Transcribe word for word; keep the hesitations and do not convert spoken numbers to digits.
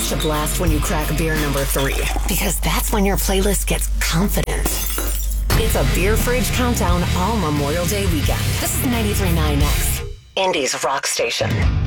tunes to blast when you crack beer number three, because that's when your playlist gets confident. It's a Beer Fridge Countdown all Memorial Day weekend. This is ninety-three point nine X, Indy's rock station.